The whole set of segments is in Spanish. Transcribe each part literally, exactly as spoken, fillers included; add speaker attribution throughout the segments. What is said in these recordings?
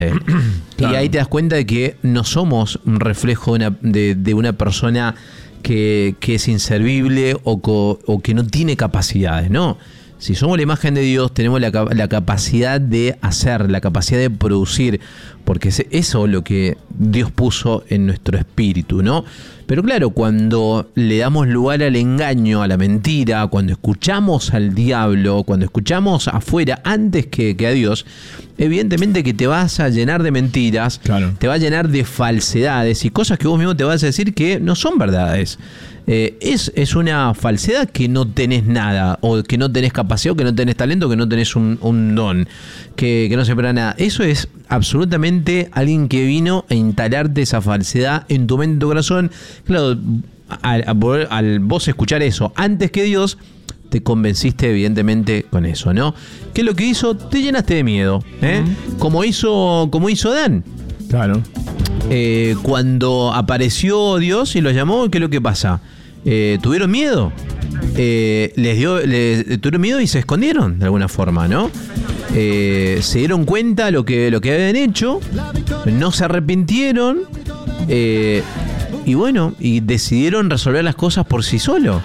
Speaker 1: Eh, claro. Y ahí te das cuenta de que no somos un reflejo de una, de, de una persona que, que es inservible o, co, o que no tiene capacidades, ¿no? Si somos la imagen de Dios, tenemos la, la capacidad de hacer, la capacidad de producir, porque es eso lo que Dios puso en nuestro espíritu, ¿no? Pero claro, cuando le damos lugar al engaño, a la mentira, cuando escuchamos al diablo, cuando escuchamos afuera antes que, que a Dios, evidentemente que te vas a llenar de mentiras, claro. Te va a llenar de falsedades y cosas que vos mismo te vas a decir que no son verdades. Eh, es, es una falsedad que no tenés nada, o que no tenés capacidad, o que no tenés talento, que no tenés un, un don, que, que no se espera nada. Eso es absolutamente alguien que vino a instalarte esa falsedad en tu mente, en tu corazón. Claro, al, al, al vos escuchar eso antes que Dios, te convenciste evidentemente con eso, ¿no? ¿Qué es lo que hizo? Te llenaste de miedo, ¿eh? Uh-huh. Como hizo, como hizo Dan.
Speaker 2: Claro.
Speaker 1: Eh, cuando apareció Dios y los llamó, ¿qué es lo que pasa? Eh, ¿Tuvieron miedo? Eh, les dio, les, tuvieron miedo y se escondieron de alguna forma, ¿no? Eh, se dieron cuenta de lo que, lo que habían hecho, no se arrepintieron, eh, y bueno, y decidieron resolver las cosas por sí solos.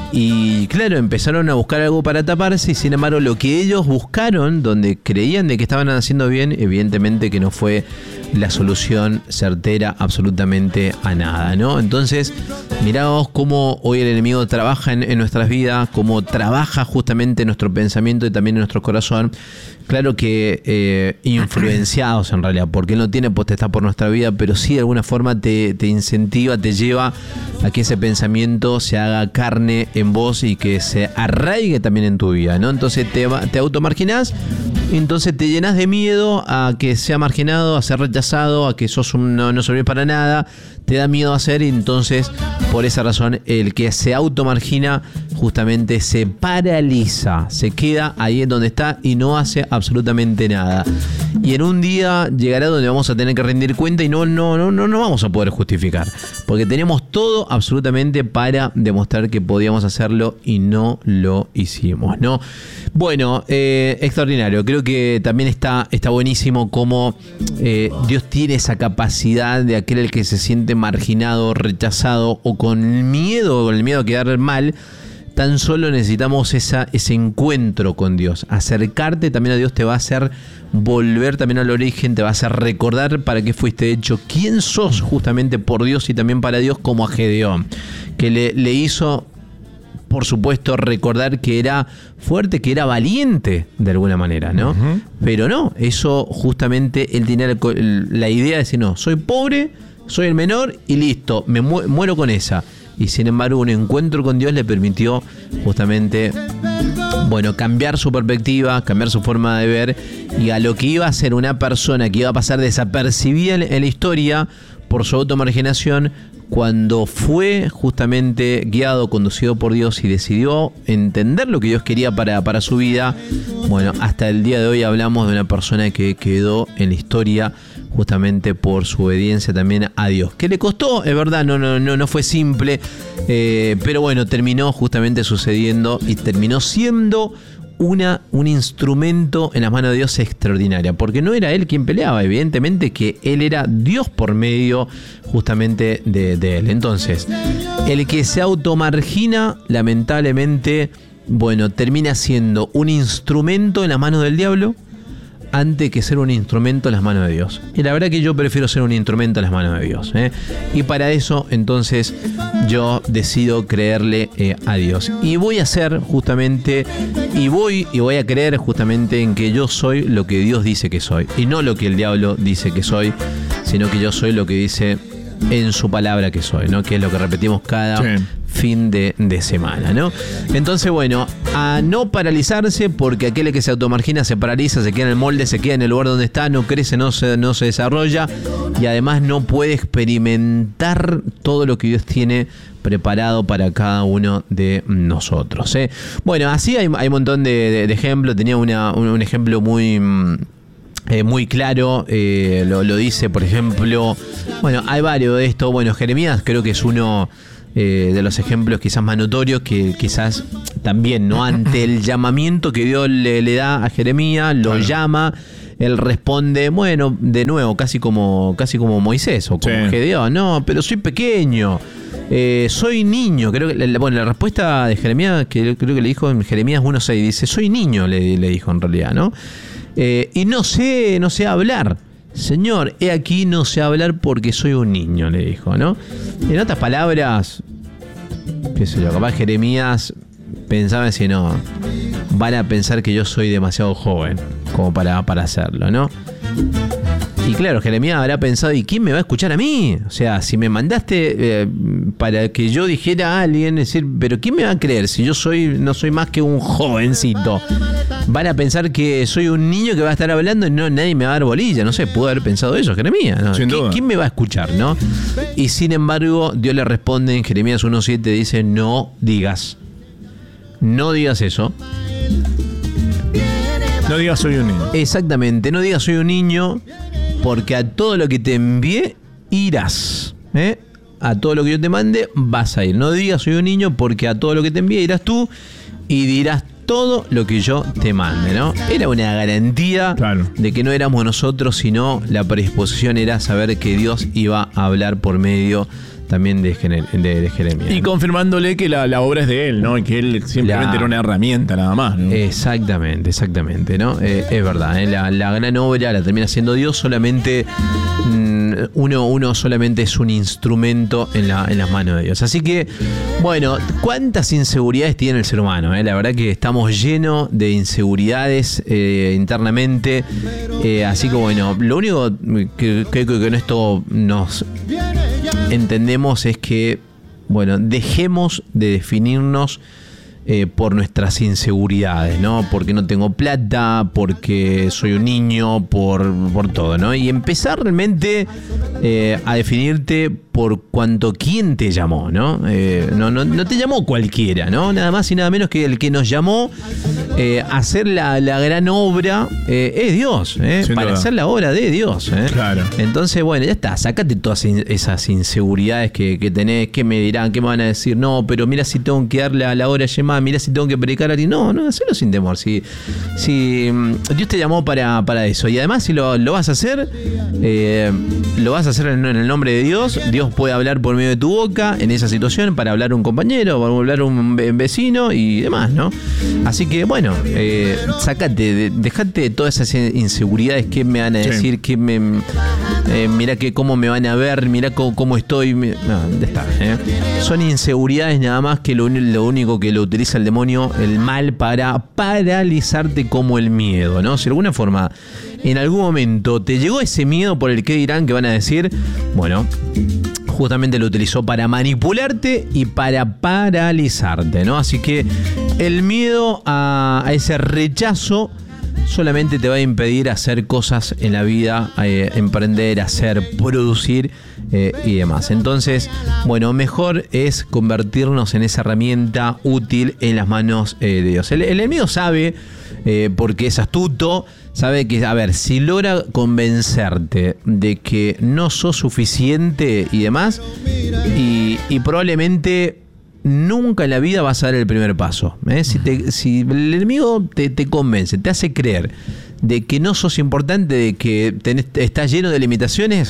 Speaker 1: Y claro, empezaron a buscar algo para taparse y sin embargo lo que ellos buscaron, donde creían de que estaban haciendo bien, evidentemente que no fue la solución certera absolutamente a nada, ¿no? Entonces, miraos cómo hoy el enemigo trabaja en, en nuestras vidas, cómo trabaja justamente en nuestro pensamiento y también en nuestro corazón. Claro que eh, influenciados en realidad, porque él no tiene potestad por nuestra vida, pero sí de alguna forma te, te incentiva, te lleva a que ese pensamiento se haga carne en vos y que se arraigue también en tu vida, ¿no? Entonces te, te automarginás, entonces te llenas de miedo a que sea marginado, a ser rechazado, a que sos un, no, no servís para nada, te da miedo a hacer, y entonces por esa razón el que se automargina justamente se paraliza, se queda ahí en donde está y no hace absolutamente nada. Y en un día llegará donde vamos a tener que rendir cuenta y no, no, no, no, no vamos a poder justificar, porque tenemos todo absolutamente para demostrar que podíamos hacerlo y no lo hicimos, ¿no? Bueno, eh, extraordinario. Creo que también está, está buenísimo cómo eh, Dios tiene esa capacidad de aquel el que se siente marginado, rechazado o con miedo, con el miedo a quedar mal. Tan solo necesitamos esa, ese encuentro con Dios. Acercarte también a Dios te va a hacer volver también al origen, te va a hacer recordar para qué fuiste hecho, quién sos justamente por Dios y también para Dios, como a Gedeón, que le, le hizo, por supuesto, recordar que era fuerte, que era valiente de alguna manera, ¿no? Uh-huh. Pero no, eso justamente él tenía la idea de decir, no, soy pobre, soy el menor y listo, me mu- muero con esa. Y sin embargo un encuentro con Dios le permitió justamente, bueno, cambiar su perspectiva, cambiar su forma de ver, y a lo que iba a ser una persona que iba a pasar desapercibida en, en la historia por su automarginación, cuando fue justamente guiado, conducido por Dios y decidió entender lo que Dios quería para, para su vida, bueno, hasta el día de hoy hablamos de una persona que quedó en la historia justamente por su obediencia también a Dios. ¿Qué le costó? Es verdad, no, no, no, no fue simple, eh, pero bueno, terminó justamente sucediendo y terminó siendo Una, un instrumento en las manos de Dios extraordinaria, porque no era él quien peleaba, evidentemente que él era Dios por medio justamente de, de él. Entonces, el que se automargina, lamentablemente, bueno, termina siendo un instrumento en las manos del diablo antes que ser un instrumento en las manos de Dios. Y la verdad que yo prefiero ser un instrumento en las manos de Dios, ¿eh? Y para eso, entonces, yo decido creerle eh, a Dios. Y voy a hacer justamente, y voy, y voy a creer justamente en que yo soy lo que Dios dice que soy. Y no lo que el diablo dice que soy, sino que yo soy lo que dice en su palabra que soy, ¿no? Que es lo que repetimos cada sí. fin de, de semana, ¿no? Entonces, bueno, a no paralizarse, porque aquel que se automargina se paraliza, se queda en el molde, se queda en el lugar donde está, no crece, no se, no se desarrolla, y además no puede experimentar todo lo que Dios tiene preparado para cada uno de nosotros, ¿eh? Bueno, así hay, hay un montón de, de, de ejemplos. Tenía una, un, un ejemplo muy... Eh, muy claro, eh, lo, lo dice, por ejemplo, bueno, hay varios de estos. Bueno, Jeremías creo que es uno eh, de los ejemplos quizás más notorios, que quizás también, ¿no? Ante el llamamiento que Dios le, le da a Jeremías, lo claro. llama, él responde, bueno, de nuevo, casi como, casi como Moisés o como sí. Gedeón, no, pero soy pequeño, eh, soy niño. Creo que la, bueno, la respuesta de Jeremías, que creo que le dijo en Jeremías uno seis, dice, soy niño, le, le dijo en realidad, ¿no? Eh, y no sé, no sé hablar. Señor, he aquí no sé hablar porque soy un niño, le dijo, ¿no? En otras palabras, qué sé yo, capaz Jeremías pensaba si no, van a pensar que yo soy demasiado joven como para, para hacerlo, ¿no? Y claro, Jeremías habrá pensado, ¿y quién me va a escuchar a mí? O sea, si me mandaste eh, para que yo dijera a alguien, decir, pero ¿quién me va a creer si yo soy no soy más que un jovencito? Van a pensar que soy un niño que va a estar hablando y no, nadie me va a dar bolilla. No sé, pudo haber pensado eso, Jeremías, ¿no?
Speaker 2: Sin duda.
Speaker 1: ¿Quién me va a escuchar, no? Y sin embargo, Dios le responde en Jeremías uno siete, dice, no digas. No digas eso.
Speaker 2: No digas soy un niño.
Speaker 1: Exactamente, no digas soy un niño, porque a todo lo que te envié irás. ¿eh? A todo lo que yo te mande vas a ir. No digas soy un niño, porque a todo lo que te envié irás tú y dirás todo lo que yo te mande, ¿no? Era una garantía claro. de que no éramos nosotros, sino la predisposición era saber que Dios iba a hablar por medio también de, de, de Jeremías.
Speaker 2: Y confirmándole que la, la obra es de él, ¿no? Y que él simplemente la... era una herramienta nada más, ¿no?
Speaker 1: Exactamente, exactamente, ¿no? Eh, es verdad, ¿eh? la, la gran obra la termina siendo Dios, solamente mmm, uno, uno solamente es un instrumento en, la, en las manos de Dios. Así que, bueno, ¿cuántas inseguridades tiene el ser humano? Eh? La verdad que estamos llenos de inseguridades eh, internamente, eh, así que bueno, lo único que creo que, que con esto nos entendemos es que, bueno, dejemos de definirnos eh, por nuestras inseguridades, ¿no? Porque no tengo plata, porque soy un niño, por, por todo, ¿no? Y empezar realmente eh, a definirte por cuanto quién te llamó, ¿no? Eh, no, no, no te llamó cualquiera, ¿no? Nada más y nada menos que el que nos llamó eh, a hacer la, la gran obra eh, es Dios, ¿eh? Para duda. Hacer la obra de Dios, ¿eh? Claro. Entonces, bueno, ya está, sacate todas esas inseguridades que, que tenés, qué me dirán, qué me van a decir, no, pero mira si tengo que darle a la hora Yemá, mira si tengo que predicar a ti, no, no, hacelo sin temor, si, si Dios te llamó para, para eso, y además si lo, lo vas a hacer, eh, lo vas a hacer en, en el nombre de Dios. Dios puede hablar por medio de tu boca en esa situación para hablar a un compañero, para hablar a un vecino y demás, ¿no? Así que, bueno, eh, sacate, de, dejate todas esas inseguridades, qué me van a decir, sí. qué me, eh, mira que cómo me van a ver, mira cómo, cómo estoy, no, ya está, ¿eh? Son inseguridades nada más que lo, lo único que lo utiliza el demonio, el mal, para paralizarte como el miedo, ¿no? Si de alguna forma en algún momento te llegó ese miedo por el que dirán, que van a decir, bueno, justamente lo utilizó para manipularte y para paralizarte, ¿no? Así que el miedo a, a ese rechazo solamente te va a impedir hacer cosas en la vida, eh, emprender, hacer, producir eh, y demás. Entonces, bueno, mejor es convertirnos en esa herramienta útil en las manos eh, de Dios. El, el enemigo sabe, eh, porque es astuto, sabe que, a ver, si logra convencerte de que no sos suficiente y demás, y, y probablemente nunca en la vida vas a dar el primer paso. ¿eh? Si, te, si el enemigo te, te convence, te hace creer de que no sos importante, de que tenés, estás lleno de limitaciones,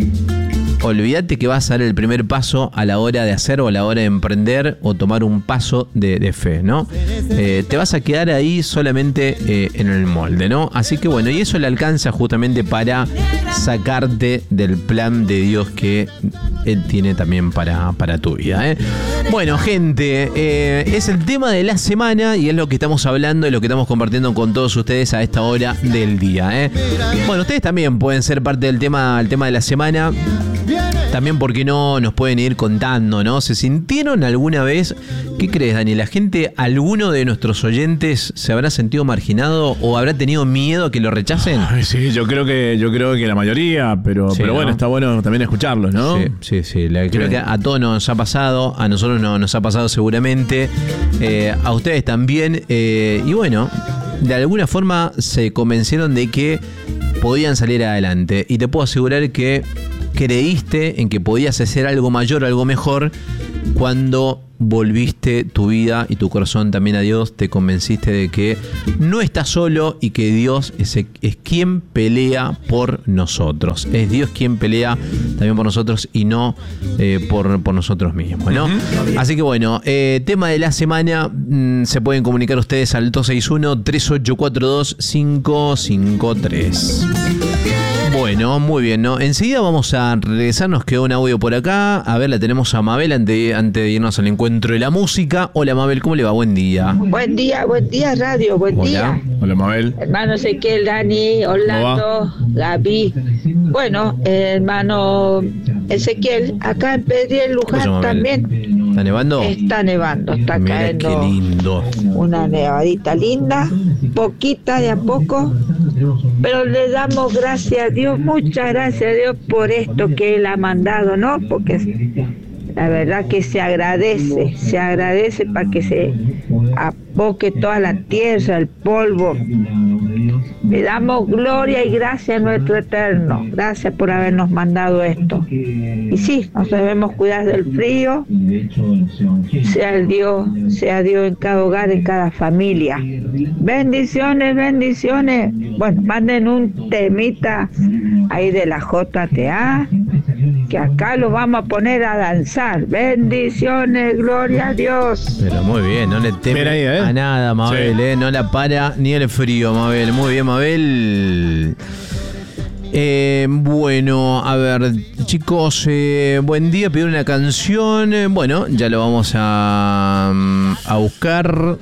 Speaker 1: olvídate que vas a dar el primer paso a la hora de hacer o a la hora de emprender o tomar un paso de, de fe, ¿no? Eh, te vas a quedar ahí solamente eh, en el molde, ¿no? Así que bueno, y eso le alcanza justamente para sacarte del plan de Dios que Él tiene también para, para tu vida, ¿eh? Bueno, gente, eh, es el tema de la semana y es lo que estamos hablando y lo que estamos compartiendo con todos ustedes a esta hora del día, ¿eh? Bueno, ustedes también pueden ser parte del tema, el tema de la semana. También, ¿por qué no? Nos pueden ir contando, ¿no? ¿Se sintieron alguna vez? ¿Qué crees, Dani? ¿La gente, alguno de nuestros oyentes, se habrá sentido marginado o habrá tenido miedo a que lo rechacen?
Speaker 2: Ay, sí, yo creo que yo creo que la mayoría, pero, sí, pero bueno, ¿no? Está bueno también escucharlos, ¿no?
Speaker 1: Sí, sí, sí. La, creo sí. que a todos nos ha pasado, a nosotros no, nos ha pasado seguramente, eh, a ustedes también, eh, y bueno, de alguna forma se convencieron de que podían salir adelante. Y te puedo asegurar que creíste en que podías hacer algo mayor, algo mejor, cuando volviste tu vida y tu corazón también a Dios, te convenciste de que no estás solo y que Dios es, es quien pelea por nosotros. Es Dios quien pelea también por nosotros y no eh, por, por nosotros mismos, ¿no? Uh-huh. Así que bueno, eh, tema de la semana, mmm, se pueden comunicar ustedes al dos seis uno, tres ocho cuatro dos, cinco cinco tres. Bueno, muy bien, ¿no? Enseguida vamos a regresar, nos quedó un audio por acá. A ver, la tenemos a Mabel antes, antes de irnos al encuentro de la música. Hola Mabel, ¿cómo le va? Buen día.
Speaker 3: Buen día, buen día radio, buen
Speaker 1: Hola.
Speaker 3: día.
Speaker 2: Hola Mabel.
Speaker 3: Hermano Ezequiel, Dani, Orlando, Gaby. Bueno, eh, hermano Ezequiel, acá en Pedriel, Luján también.
Speaker 1: ¿Está nevando?
Speaker 3: Está nevando, está
Speaker 1: Mira
Speaker 3: cayendo.
Speaker 1: Qué lindo.
Speaker 3: Una nevadita linda, poquita de a poco, pero le damos gracias a Dios, muchas gracias a Dios por esto que Él ha mandado, ¿no? Porque la verdad que se agradece, se agradece para que se apoque toda la tierra, el polvo. Le damos gloria y gracias a nuestro Eterno. Gracias por habernos mandado esto. Y sí, nos debemos cuidar del frío. Sea el Dios, sea Dios en cada hogar, en cada familia. Bendiciones, bendiciones. Bueno, manden un temita ahí de la J T A, que acá lo vamos a poner a danzar. Bendiciones, gloria a Dios.
Speaker 1: Pero muy bien, no le teme
Speaker 2: ahí, ¿eh?
Speaker 1: a nada, Mabel, sí. eh, no la para ni el frío, Mabel. Muy bien, Mabel. Eh, bueno, a ver, chicos, eh, buen día, pido una canción. Eh, bueno, ya lo vamos a, a buscar.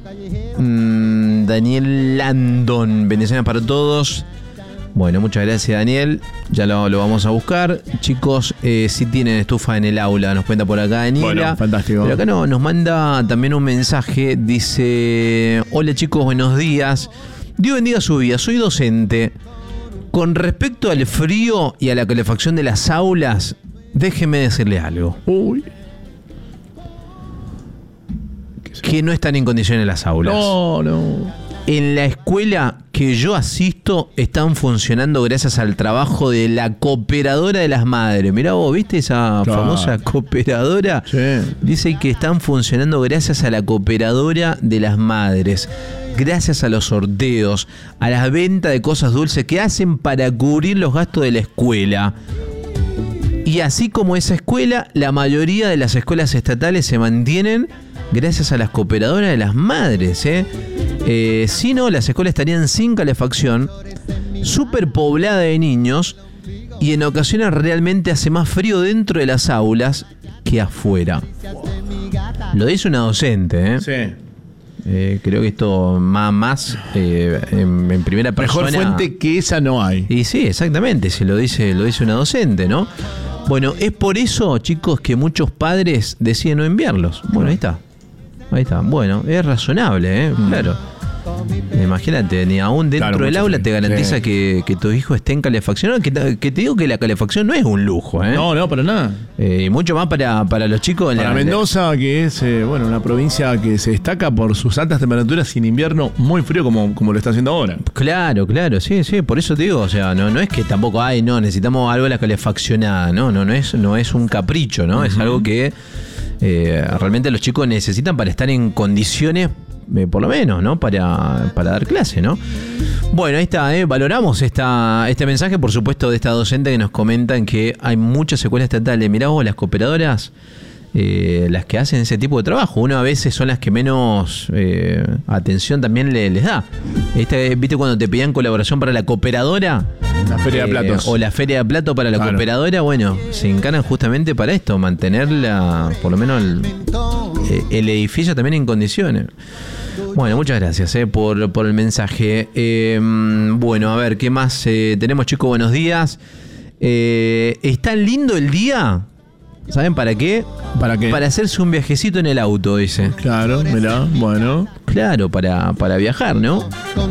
Speaker 1: Mm, Daniel Landon, bendiciones para todos. Bueno, muchas gracias Daniel, ya lo, lo vamos a buscar. Chicos, eh, si tienen estufa en el aula, nos cuenta por acá Daniela.
Speaker 2: Bueno, fantástico.
Speaker 1: Pero acá no, nos manda también un mensaje, dice: hola chicos, buenos días. Dios bendiga su vida, soy docente. Con respecto al frío y a la calefacción de las aulas, déjeme decirle algo.
Speaker 2: Uy.
Speaker 1: Que no están en condiciones las aulas.
Speaker 2: No, no.
Speaker 1: En la escuela que yo asisto están funcionando gracias al trabajo de la cooperadora de las madres. Mirá vos, ¿viste esa
Speaker 2: claro.
Speaker 1: famosa cooperadora?
Speaker 2: Sí.
Speaker 1: Dice que están funcionando gracias a la cooperadora de las madres. Gracias a los sorteos, a la venta de cosas dulces que hacen para cubrir los gastos de la escuela. Y así como esa escuela, la mayoría de las escuelas estatales se mantienen gracias a las cooperadoras de las madres, ¿eh? Eh, si no, las escuelas estarían sin calefacción, superpoblada de niños, y en ocasiones realmente hace más frío dentro de las aulas que afuera. Lo dice una docente, ¿eh?
Speaker 2: Sí.
Speaker 1: Eh, creo que esto más, más eh, en, en primera persona.
Speaker 2: Mejor fuente que esa no hay.
Speaker 1: Y sí, exactamente, se lo dice, lo dice una docente, ¿no? Bueno, es por eso, chicos, que muchos padres deciden no enviarlos. Bueno, ahí está. Ahí está. Bueno, es razonable, ¿eh? Claro. Imagínate, ni aún dentro
Speaker 2: claro,
Speaker 1: del aula
Speaker 2: sí.
Speaker 1: te garantiza
Speaker 2: sí.
Speaker 1: que, que tu hijo esté en calefacción. Que, que te digo que la calefacción no es un lujo, ¿eh?
Speaker 2: No, no, para nada.
Speaker 1: Eh, y mucho más para, para los chicos.
Speaker 2: Para
Speaker 1: la,
Speaker 2: Mendoza, que es eh, bueno una provincia que se destaca por sus altas temperaturas y en invierno muy frío como, como lo está haciendo ahora.
Speaker 1: Claro, claro, sí, sí, por eso te digo, o sea, no, no es que tampoco, ay, no, necesitamos algo de la calefaccionada, no, no, no es, no es un capricho, ¿no? Uh-huh. Es algo que eh, realmente los chicos necesitan para estar en condiciones, eh, por lo menos, ¿no? Para, para dar clase, ¿no? Bueno, ahí está, ¿eh? Valoramos esta, este mensaje, por supuesto, de esta docente que nos comentan que hay muchas escuelas estatales. Mirá vos, las cooperadoras, eh, las que hacen ese tipo de trabajo, uno a veces son las que menos eh, atención también le, les da. Este, ¿viste cuando te pedían colaboración para la cooperadora?
Speaker 2: La feria
Speaker 1: eh,
Speaker 2: de platos.
Speaker 1: O la feria de platos para la
Speaker 2: claro.
Speaker 1: cooperadora. Bueno, se encaran justamente para esto, mantener la, por lo menos el, el edificio también en condiciones. Bueno, muchas gracias eh, por, por el mensaje. Eh, bueno, a ver, ¿qué más eh, tenemos, chicos? Buenos días. Eh, ¿Está lindo el día? ¿Saben para qué?
Speaker 2: ¿Para qué?
Speaker 1: Para hacerse un viajecito en el auto, dice.
Speaker 2: Claro, mirá, bueno.
Speaker 1: Claro, para, para viajar, ¿no?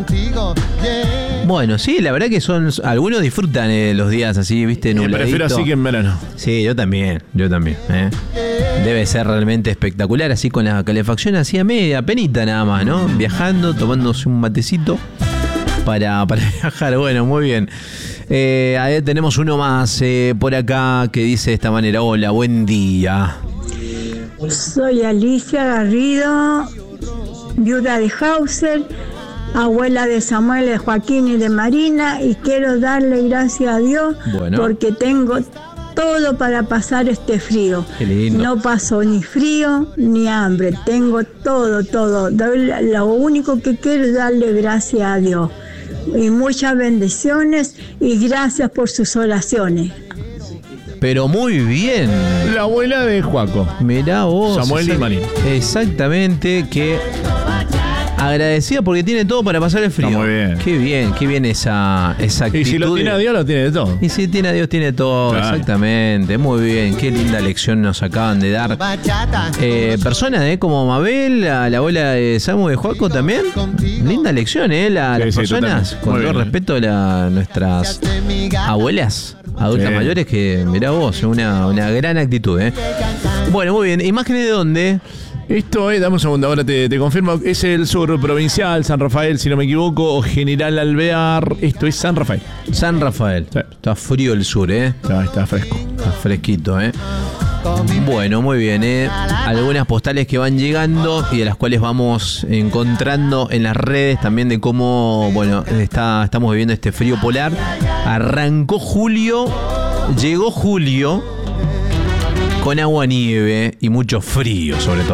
Speaker 1: Bueno, sí, la verdad que son. Algunos disfrutan eh, los días así, viste, nubladito.
Speaker 2: Me prefiero así que en verano.
Speaker 1: Sí, yo también, yo también. ¿eh? Debe ser realmente espectacular, así con la calefacción así a media, penita nada más, ¿no? Viajando, tomándose un matecito. para, para viajar. Bueno, muy bien. Eh, ahí tenemos uno más eh, por acá que dice de esta manera: hola, buen día.
Speaker 4: Soy Alicia Garrido, viuda de Hauser, abuela de Samuel, de Joaquín y de Marina, y quiero darle gracias a Dios
Speaker 1: Bueno.
Speaker 4: porque tengo todo para pasar este frío.
Speaker 1: Qué lindo.
Speaker 4: No paso ni frío ni hambre, tengo todo, todo. Doy- Lo único que quiero es darle gracias a Dios. Y muchas bendiciones y gracias por sus oraciones.
Speaker 1: Pero muy bien.
Speaker 2: La abuela de Juaco.
Speaker 1: Mirá vos.
Speaker 2: Samuel y
Speaker 1: exact-
Speaker 2: Marín.
Speaker 1: Exactamente, que agradecida porque tiene todo para pasar el frío.
Speaker 2: Está muy bien.
Speaker 1: Qué bien, qué bien esa, esa actitud.
Speaker 2: Y si lo tiene
Speaker 1: de-
Speaker 2: a Dios, lo tiene de todo.
Speaker 1: Y si tiene a Dios, tiene todo.
Speaker 2: Claro.
Speaker 1: Exactamente. Muy bien. Qué linda lección nos acaban de dar. Eh, personas eh, como Mabel, la, la abuela de Samu de Joaco también. Linda lección, ¿eh? La,
Speaker 2: Sí,
Speaker 1: las
Speaker 2: sí,
Speaker 1: personas,
Speaker 2: totalmente.
Speaker 1: con
Speaker 2: Muy
Speaker 1: todo
Speaker 2: bien.
Speaker 1: respeto a la- nuestras abuelas, adultas
Speaker 2: Sí.
Speaker 1: mayores, que mirá vos, una, una gran actitud, ¿eh? Bueno, muy bien. ¿Imágenes de dónde?
Speaker 2: Esto es, dame un segundo, ahora te, te confirmo, es el sur provincial, San Rafael, si no me equivoco, o General Alvear. Esto es San Rafael.
Speaker 1: San Rafael.
Speaker 2: Sí.
Speaker 1: Está frío el sur, ¿eh?
Speaker 2: Está, está fresco.
Speaker 1: Está fresquito, ¿eh? Bueno, muy bien, ¿eh? Algunas postales que van llegando y de las cuales vamos encontrando en las redes también de cómo, bueno, está, estamos viviendo este frío polar. Arrancó julio, llegó julio con agua, nieve y mucho frío, sobre todo.